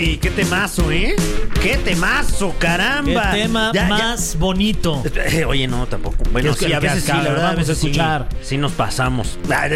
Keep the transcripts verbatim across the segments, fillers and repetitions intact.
Y qué temazo, ¿eh? ¡Qué temazo, caramba! ¡Qué tema ya, más ya. bonito! Eh, oye, no, tampoco. Bueno, sí, a veces sí, la verdad, a veces sí, sí nos pasamos.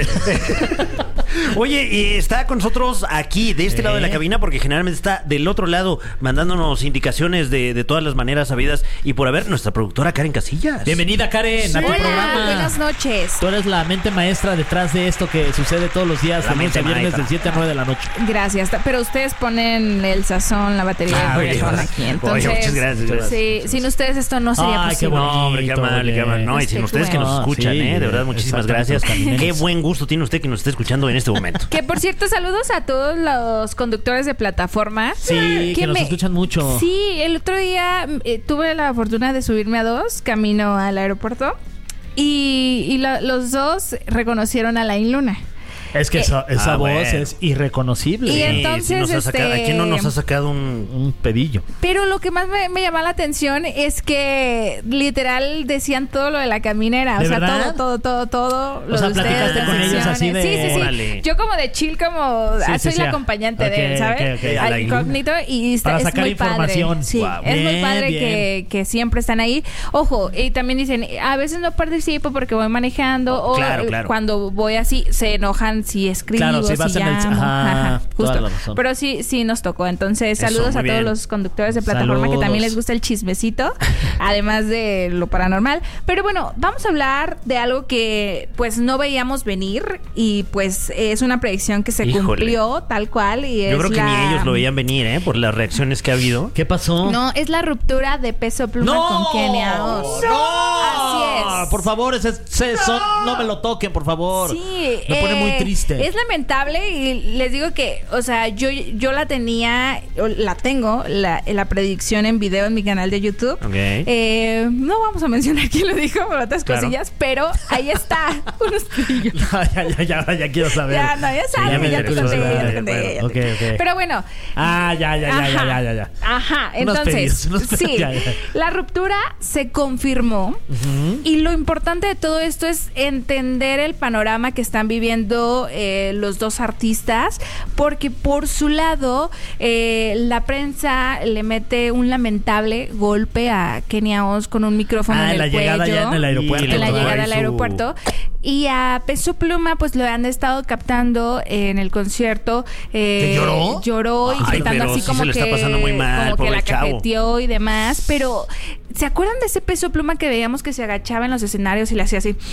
Oye, y está con nosotros aquí, de este ¿Eh? lado de la cabina, porque generalmente está del otro lado, mandándonos indicaciones de, de todas las maneras sabidas y por haber, nuestra productora Karen Casillas. Bienvenida, Karen, sí. a tu Hola, programa. Buenas noches. Tú eres la mente maestra detrás de esto que sucede todos los días, de lunes a viernes, del siete a nueve de la noche. Gracias, pero ustedes ponen el sazón, la batería ah, de reggaetón aquí. Entonces, oye, muchas gracias. gracias. Sí, sin ustedes esto no sería Ay, posible. Qué bonito, no, hombre, qué amable, qué amable. No, y sin ustedes que nos escuchan, sí, ¿eh? De verdad, muchísimas gracias. Qué buen gusto tiene usted que nos esté escuchando en este momento. Que por cierto, saludos a todos los conductores de plataforma. Sí, que, que nos me... escuchan mucho. Sí, el otro día eh, tuve la fortuna de subirme a dos camino al aeropuerto y, y la, los dos reconocieron a Laín Luna. Es que esa, esa ah, voz bueno. es irreconocible. Y entonces, sí, este... sacado, ¿a quién no nos ha sacado un, un pedillo? Pero lo que más me, me llama la atención es que literal decían todo lo de la caminera. ¿De o sea, verdad? todo, todo, todo, todo. O lo sea, de ustedes, platicaste con ellos así de... Sí, sí, sí. Órale. Yo como de chill, como... Sí, ah, sí, soy sí, la ah. acompañante okay, de él, ¿sabes? Okay, okay. Al incógnito. Y para es sacar muy información. Padre. Sí, wow. es bien, muy padre bien. que, que siempre están ahí. Ojo, y también dicen, a veces no participo porque voy manejando. Oh, o claro, claro. Cuando voy así, se enojan si escribo, Claro, si si vas en el... llamo. Ajá, Ajá, toda justo. la razón. Pero sí, sí nos tocó. Entonces, Eso, saludos a muy todos bien. los conductores de plataforma Saludos. que también les gusta el chismecito, además de lo paranormal. Pero bueno, vamos a hablar de algo que pues no veíamos venir y pues es una predicción que se Híjole. cumplió tal cual. Y Yo es creo que la... ni ellos lo veían venir, ¿eh? Por las reacciones que ha habido. ¿Qué pasó? No, es la ruptura de Peso Pluma ¡No! con Kenia Oz. ¡No! Así es. Por favor, ese, ese son, no me lo toquen, por favor. Sí, me pone muy eh, triste. Es lamentable y les digo que, o sea, yo, yo la tenía, la tengo, la, la predicción en video en mi canal de YouTube. Ok. Eh, no vamos a mencionar quién lo dijo por otras Claro. cosillas, pero ahí está. Unos pillos. ya, ya, ya, ya quiero saber. Ya, no, ya sabes, ya me ya te interesó, conté, ya, ya te ya, conté, bueno, ya te ok, conté. ok. Pero bueno. Ah, ya, ya, ya, Ajá, ya, ya, ya, ya. Ajá, Unos entonces, pedidos, unos pedidos, sí, ya, ya. la ruptura se confirmó Uh-huh. y lo importante de todo esto es entender el panorama que están viviendo eh, los dos artistas, porque por su lado eh, la prensa le mete un lamentable golpe a Kenia Oz con un micrófono Ah, en el la cuello. llegada ya en el aeropuerto. En la Claro. llegada al Su- aeropuerto. Y a Peso Pluma, pues lo han estado captando en el concierto. Eh, ¿Que lloró? Lloró y Ay, gritando pero así sí como se le que, está pasando muy mal, como que pobre la chavo. cajeteó y demás. Pero, ¿se acuerdan de ese Peso Pluma que veíamos que se agachaba en los escenarios y le hacía así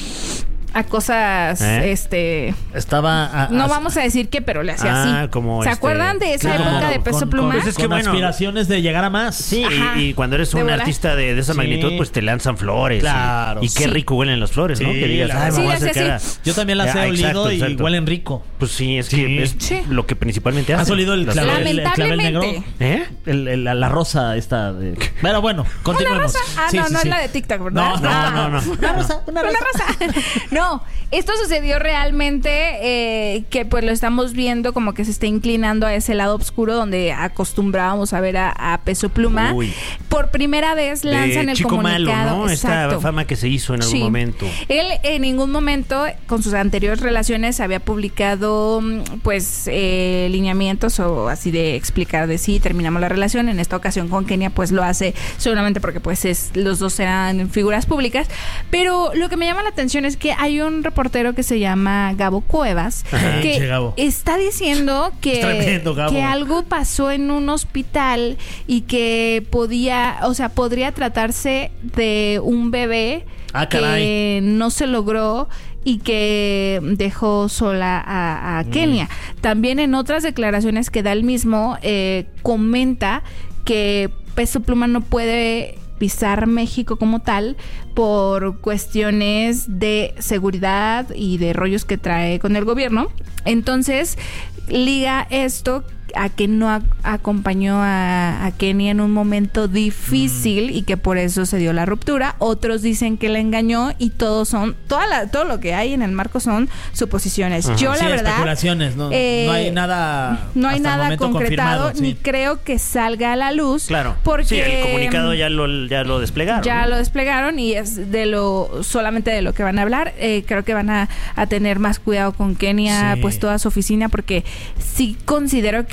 a cosas, ¿Eh? este... Estaba... A, No a- vamos a decir qué, pero le hacía Ah, así. como ¿Se este- acuerdan de esa Claro, época de Peso con- Pluma? Con, Pues es que con bueno. aspiraciones de llegar a más. Sí, Ajá. y, y cuando eres De un volar. artista de, de esa Sí. magnitud, pues te lanzan flores. Claro. Y, y qué Sí. rico huelen las flores, ¿no? Sí, Que digas, la ay, verdad. me voy a Sí, le acercar hacía a... Yo también las Ah, he olido exacto, y exacto. huelen rico. Pues sí, es Sí. que es Sí. lo que principalmente hace. ¿Has olido el Las clavel, flores. el, el clavel negro? Lamentablemente. ¿Eh? El, el- la, la rosa esta de... Pero bueno, continuemos. ¿Una rosa? Ah, Sí, no, sí, no sí. es la de TikTok, ¿verdad? No, no, Ah. no, no. Una rosa, una rosa. Una rosa. No, esto sucedió realmente eh, que pues lo estamos viendo como que se está inclinando a ese lado oscuro donde acostumbrábamos a ver a, a Peso Pluma. Uy. Por primera vez lanzan De el chico malo, comunicado. ¿no? Exacto. Esta fama que se hizo en algún Sí. momento. Él en ningún momento con sus anteriores relaciones había publicado mm, pues eh, lineamientos o así de explicar de sí terminamos la relación. En esta ocasión con Kenia pues lo hace seguramente porque pues es, los dos eran figuras públicas. Pero lo que me llama la atención es que hay un reportero que se llama Gabo Cuevas Ajá. que Che, Gabo. está diciendo que, Es tremendo, Gabo. que algo pasó en un hospital y que podía, o sea, podría tratarse de un bebé Ah, caray. que no se logró y que dejó sola a, a Kenia. También en otras declaraciones que da el mismo, eh, comenta que Peso Pluma no puede pisar México como tal por cuestiones de seguridad y de rollos que trae con el gobierno. Entonces, liga esto a que no a- acompañó a, a Kenia en un momento difícil mm. y que por eso se dio la ruptura. Otros dicen que la engañó y todos son, toda la, todo lo que hay en el marco son suposiciones. Ajá. Yo Sí, la verdad, especulaciones, no, eh, no hay nada no hay hasta el nada momento concretado confirmado, sí. ni creo que salga a la luz. Claro. Porque Sí, el comunicado ya lo, ya lo desplegaron. ya ¿no? lo desplegaron y es de lo solamente de lo que van a hablar. Eh, creo que van a, a tener más cuidado con Kenia, Sí. pues toda su oficina, porque sí considero que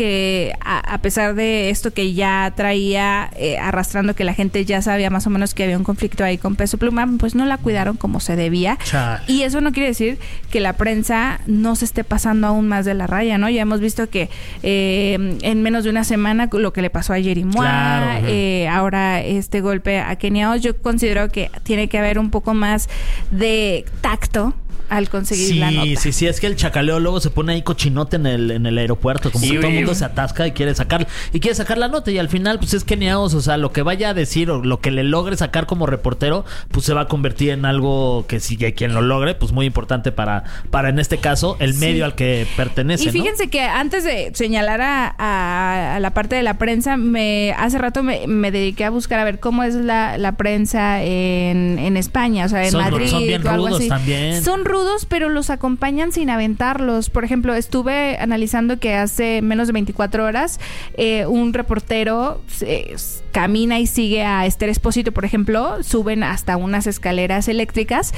eh, a, a pesar de esto que ya traía eh, arrastrando, que la gente ya sabía más o menos que había un conflicto ahí con Peso Pluma, pues no la cuidaron como se debía. Chale. Y eso no quiere decir que la prensa no se esté pasando aún más de la raya, ¿no? Ya hemos visto que eh, en menos de una semana lo que le pasó a Jerry Mois, Claro. eh, ahora este golpe a Kenia Oz, yo considero que tiene que haber un poco más de tacto al conseguir Sí, la nota. sí, sí, es que el chacaleo luego se pone ahí cochinote en el, en el aeropuerto, como Sí, que todo el güey. mundo se atasca y quiere sacar y quiere sacar la nota, y al final pues es Kenia Oz, o sea, lo que vaya a decir o lo que le logre sacar como reportero, pues se va a convertir en algo que si quien lo logre, pues muy importante para, para en este caso, el medio Sí. al que pertenece, Y fíjense ¿no? que antes de señalar a, a- a la parte de la prensa, me hace rato me, me dediqué a buscar a ver cómo es la, la prensa en, en España, o sea, en Son- Madrid son bien o algo rudos así. también. Son rudos, pero los acompañan sin aventarlos. Por ejemplo, estuve analizando que hace menos de veinticuatro horas eh, un reportero eh, camina y sigue a Esther Expósito, por ejemplo, suben hasta unas escaleras eléctricas,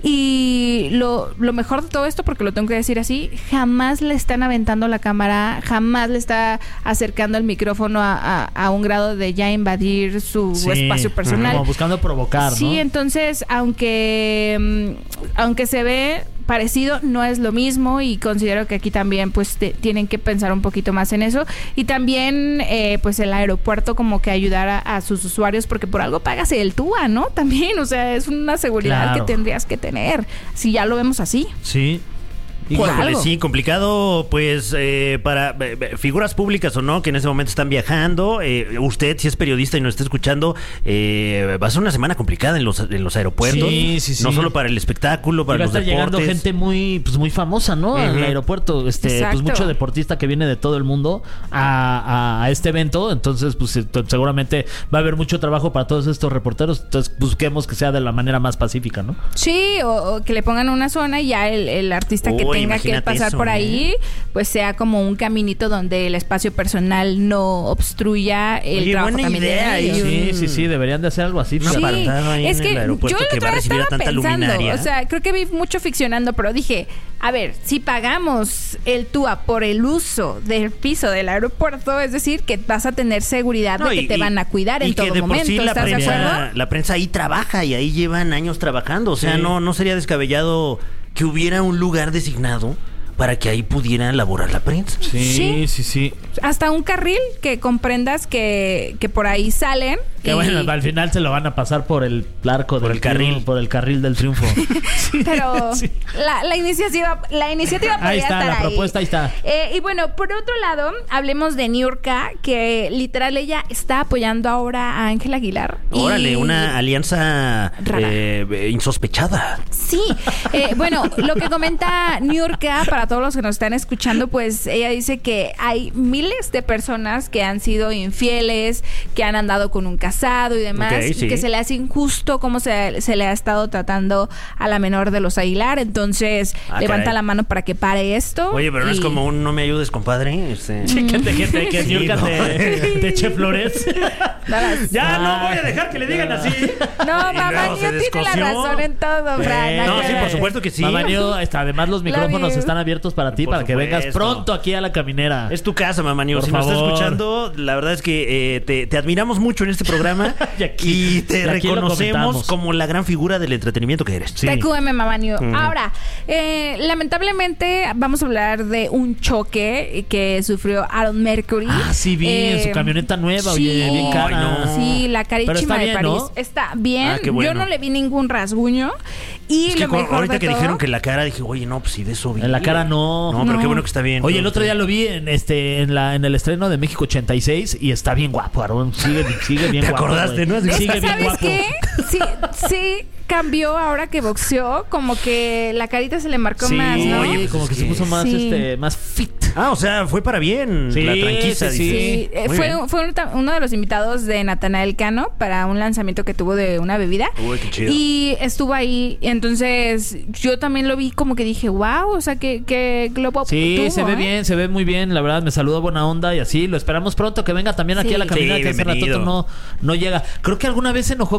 y lo, lo mejor de todo esto, porque lo tengo que decir así, jamás le están aventando la cámara, jamás le está acercando el micrófono a, a- a un grado de ya invadir su Sí, espacio personal. como buscando provocar, ¿no? Sí, entonces, aunque, mm, aunque se ve parecido, no es lo mismo, y considero que aquí también pues te- tienen que pensar un poquito más en eso, y también eh, pues el aeropuerto como que ayudar a, a sus usuarios, porque por algo pagas el T U A, ¿no? También, o sea, es una seguridad Claro. que tendrías que tener, si ya lo vemos así. Sí. Por Híjole, algo. sí, complicado, pues, eh, para eh, eh, figuras públicas o no, que en ese momento están viajando. Eh, usted, si es periodista y nos está escuchando, eh, va a ser una semana complicada en los, en los aeropuertos. Sí, sí, sí. No solo para el espectáculo, Y para va a los estar llegando deportes. gente muy, pues muy famosa, ¿no? Al Ujú. aeropuerto, este, Exacto. pues mucho deportista que viene de todo el mundo a, a- a este evento, entonces, pues eh, seguramente va a haber mucho trabajo para todos estos reporteros, entonces busquemos que sea de la manera más pacífica, ¿no? Sí, o, o que le pongan una zona y ya el, el artista que Uy, tenga que imagínate pasar eso, por ¿eh? ahí, pues sea como un caminito donde el espacio personal no obstruya el Oye, trabajo buena también de idea, ellos. y Sí, sí, sí, deberían de hacer algo así. Un fíjate. apartado ahí es en que el aeropuerto yo el que otro va a día recibir a estaba tanta pensando, luminaria. o sea, creo que vi mucho ficcionando, pero dije, a ver, si pagamos el T U A por el uso del piso del aeropuerto, es decir, que vas a tener seguridad No, de que y- te van a cuidar y en que todo de por momento, sí la ¿estás de prensa, acuerdo? la prensa ahí trabaja y ahí llevan años trabajando. O sea, Sí. no, no sería descabellado que hubiera un lugar designado para que ahí pudiera laborar la prensa. Sí, Sí. sí, sí. Hasta un carril que comprendas que, que por ahí salen. Que y- bueno, al final se lo van a pasar por el arco Por del el carril. triunfo, por el carril del triunfo. Sí, Pero sí. la, la iniciativa, la iniciativa podría Ahí está, estar la ahí. propuesta ahí está. Eh, y bueno, por otro lado, hablemos de Niurka, que literal ella está apoyando ahora a Ángela Aguilar. Y- Órale, una alianza Rara. eh, insospechada. Sí, eh, bueno, lo que comenta Niurka, para todos los que nos están escuchando, pues ella dice que hay miles de personas que han sido infieles, que han andado con un casado y demás, Ok, y sí. que se le hace injusto cómo se, se le ha estado tratando a la menor de los Aguilar. Entonces, Ah, levanta caray. la mano para que pare esto. Oye, pero no es y- como un no me ayudes, compadre. Este... Sí, que te, que te, que Sí, Niurka no. te, te eche flores. Nada. Ya no voy a dejar que le digan así. No, mamá, luego se yo tiene la descosió. razón en todo, Fran. Eh, No, Acá- sí, por supuesto que sí. Mamá Nio, está, además los micrófonos you. están abiertos para ti, Por para que vengas supuesto. pronto aquí a la caminera. Es tu casa, mamá Nio. Por Si nos estás favor. escuchando, la verdad es que eh, te, te admiramos mucho en este programa Y aquí- y te y aquí lo reconocemos comentamos. como la gran figura del entretenimiento que eres. Sí. T Q M, mamá New. Ujú. Ahora, eh, lamentablemente vamos a hablar de un choque que sufrió Aaron Mercury. Ah, sí, vi en Eh, su camioneta nueva, sí. oye, bien cara. Ay, no. Sí, la Pero carísima está de bien, París. ¿no? Está bien. Ah, qué bueno. Yo no le vi ningún rasguño. Y Es que lo cu- mejor ahorita de que todo- dijeron que la cara, dije, oye, no, pues sí, de eso vi. En la cara no. No, pero No. qué bueno que está bien. Oye, el otro día lo vi en este en la en el estreno de México ochenta y seis y está bien guapo, Aaron. Sigue, sigue bien ¿Te guapo. acordaste, güey. no? Es Sigue que, bien ¿sabes guapo. qué? Sí, sí cambió ahora que boxeó, como que la carita se le marcó Sí, más, ¿no? Oye, pues como es que, que- se puso más Sí. este más fit. Ah, o sea, fue para bien. Sí, la tranquiza, sí, dices. Sí, eh, Muy fue, bien. fue un- uno de los invitados de Natanael Cano para un lanzamiento que tuvo de una bebida. Uy, qué chido. Y estuvo ahí. Entonces, yo también lo vi como que dije, wow, o sea, que, que globo Sí, tuvo, se ve ¿eh? bien, se ve muy bien, la verdad, me saludó buena onda y así, lo esperamos pronto que venga también aquí Sí. a la caminera Sí, que hace bienvenido. ratito no, no llega. Creo que alguna vez se enojó con Tania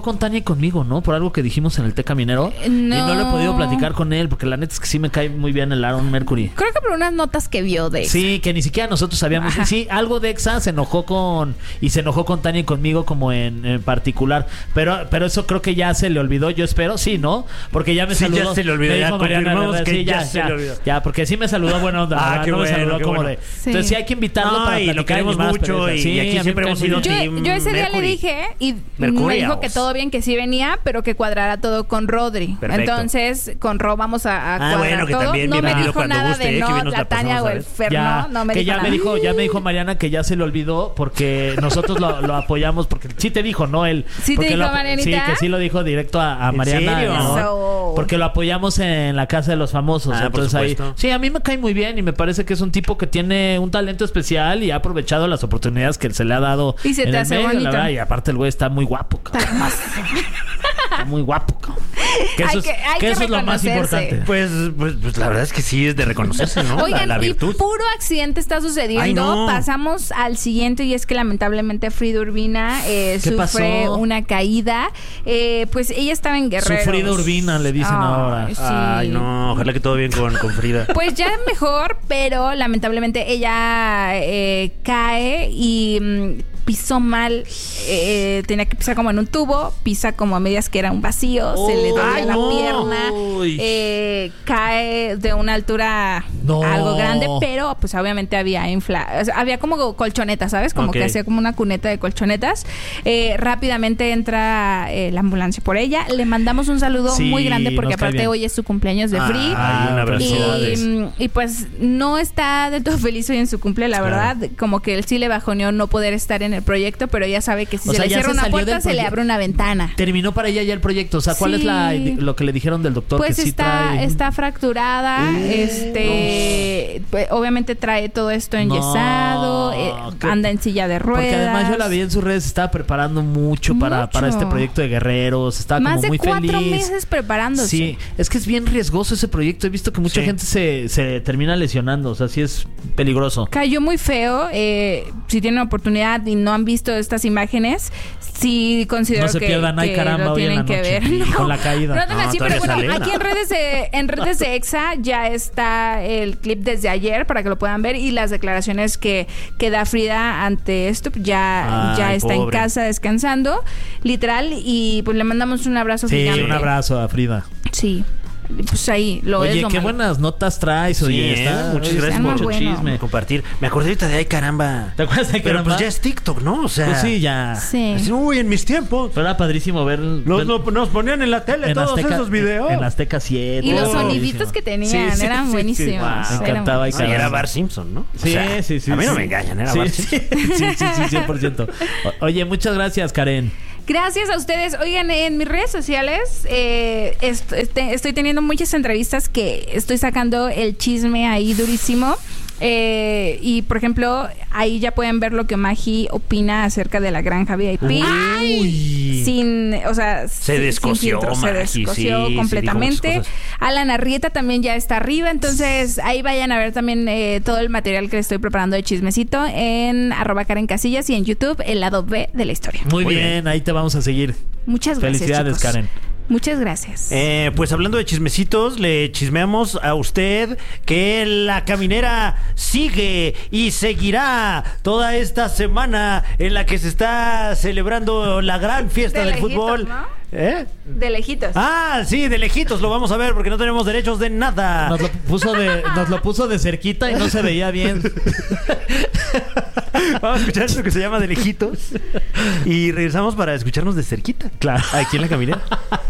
conmigo, ¿no? Por algo que dijimos en el té caminero. Eh, no. Y no lo he podido platicar con él, porque la neta es que sí me cae muy bien el Aaron Mercury. Creo que por unas notas que vio de Exa. Sí, que ni siquiera nosotros sabíamos. Ajá. Y sí, algo de Exa se enojó con... Y se enojó con Tania y conmigo como en, en particular. Pero pero eso creo que ya se le olvidó, yo espero. Sí, ¿no? Porque ya me Sí, saludó. ya se le olvidó, Me ya dijo Mariana, confirmamos ¿verdad? que Sí, ya se le olvidó. Ya, porque sí me saludó buena onda. Ah, ¿verdad? qué no bueno, me saludó qué como bueno. de... Sí. Entonces sí hay que invitarlo No, para y lo platicar queremos y más, mucho, pero- y- sí, y aquí a mí siempre me hemos cae muy sido bien. Yo, Team yo ese día Mercury. le dije y me Mercurials. dijo que todo bien, que sí venía, pero que cuadrara todo con Rodri. Perfecto. Entonces, con Ro vamos a, a Ah, cuadrar bueno, que todo. también No me bienvenido dijo cuando nada guste, de eh, que no, bien nos la la Tania pasamos, o el ¿sabes? Fer, Ya, no, no me que dijo ya nada. me dijo, ya me dijo Mariana que ya se le olvidó porque nosotros lo, lo apoyamos, porque sí te dijo, ¿no? Él. ¿Sí te porque dijo, lo- Marianita? Sí, que sí lo dijo directo a, a ¿En Mariana. serio? ¿no? Eso. Porque lo apoyamos en la Casa de los Famosos. Ah, por entonces ahí. supuesto. Sí, a mí me cae muy bien y me parece que es un tipo que tiene un talento especial y ha aprovechado las oportunidades que se le ha dado. Y se en te el hace medio, la bonito. verdad, y aparte el güey está muy guapo, cabrón. Está muy guapo, cabrón. Que Hay eso es, que- hay que que eso es lo más reconocerse. importante. Pues, pues, pues la verdad es que sí es de reconocerse, ¿no? Oigan, la, la y virtud. puro accidente está sucediendo. Ay, no. Pasamos al siguiente y es que lamentablemente Frida Urbina eh, ¿Qué sufre pasó? una caída. Eh, pues ella estaba en Guerrero. Sufrida Urbina, le dicen ahora. Sí. Ay, no, ojalá que todo bien con, con Frida. Pues ya mejor, pero lamentablemente ella eh, cae y mm, pisó mal. Eh, tenía que pisar como en un tubo, pisa como a medias que era un vacío, se le dolía Ay, la no. pierna, Uy. eh, cae de una altura No. algo grande, pero pues obviamente había infla, o sea, había como colchonetas, ¿sabes? Como Ok. que hacía como una cuneta de colchonetas. Eh, rápidamente entra eh, la ambulancia por ella. Le mandamos un saludo Sí, muy grande porque nos cae aparte bien. hoy es su cumpleaños de Free. Ay, un abrazo. Y, mm, y pues no está del todo feliz hoy en su cumple, la Claro. verdad. Como que él sí le bajoneó no poder estar en el proyecto, pero ya sabe que si O se sea, le ya cierra se una salió puerta, del se le proye- abre una ventana. Terminó para ella ya el proyecto. O sea, ¿cuál Sí. es la lo que le dijeron del doctor? Pues que sí está, trae... está fracturada, este, pues, obviamente trae todo esto enyesado, No, eh, qué- anda en silla de ruedas. Porque además yo la vi en sus redes, se estaba preparando mucho, Para, Mucho. para este proyecto de Guerreros. Estaba Más como de muy cuatro feliz. meses preparándose. Sí, es que es bien riesgoso ese proyecto. He visto que mucha Sí. gente se, se termina lesionando. O sea, sí es peligroso. Cayó muy feo. Eh, si tienen oportunidad y no han visto estas imágenes, sí considero No se que, pierdan, ay, que caramba, lo hoy en tienen la que noche. ver. Y con la caída. No tan No, así, pero todavía bueno, sale. aquí en redes de en redes de Exa ya está el clip desde ayer para que lo puedan ver y las declaraciones que, que da Frida ante esto ya, Ay, ya está en pobre. casa descansando, literal, y pues le mandamos un abrazo Sí, gigante. un abrazo a Frida. Sí. Pues ahí lo es Oye, lo qué malo. buenas notas traes. Oye, Sí, está, ¿eh? Muchas oye, gracias está por muy bueno. chisme. compartir. Me acordé ahorita de ay caramba. ¿Te acuerdas de Pero caramba? pues ya es TikTok, ¿no? O sea, Pues sí, ya. Sí. así, uy, en mis tiempos. Pero era padrísimo ver. Nos, ver- lo- nos ponían en la tele en todos Azteca- esos videos. En, en Azteca siete. Y los Oh. soniditos que tenían Sí, sí, eran sí, sí. buenísimos. Wow. Me Eran encantaba. buenísimos. Sí, era caramba. Bart Simpson, ¿no? O Sí, sea, sí, sí. A mí no sí. me engañan, era sí, Bart sí, Simpson. sí, sí, sí, cien por ciento. O- Oye, muchas gracias, Karen. Gracias a ustedes. Oigan, en mis redes sociales eh, est- este- estoy teniendo muchas entrevistas que estoy sacando el chisme ahí durísimo. Eh, y por ejemplo, ahí ya pueden ver lo que Magi opina acerca de la granja V I P. Uy. Sin, o sea, Se sin- descoció, sin filtro, se Magi, sí, descoció sí, dijo muchas completamente. cosas. Alan Arrieta también ya está arriba, entonces ahí vayan a ver también eh, todo el material que les estoy preparando de chismecito en arroba Karen Casillas y en YouTube el lado B de la historia. Muy, Muy bien, bien. ahí te vamos a seguir. Muchas gracias. Felicidades, chicos. Karen. Muchas gracias. Eh, pues hablando de chismecitos, le chismeamos a usted que la caminera sigue y seguirá toda esta semana en la que se está celebrando la gran fiesta De del lejitos, fútbol. ¿no? ¿Eh? De lejitos. Ah, sí, de lejitos lo vamos a ver porque no tenemos derechos de nada. Nos lo puso de, nos lo puso de cerquita y no se veía bien. Vamos a escuchar esto que se llama de lejitos y regresamos para escucharnos de cerquita. Claro. Aquí en la caminera.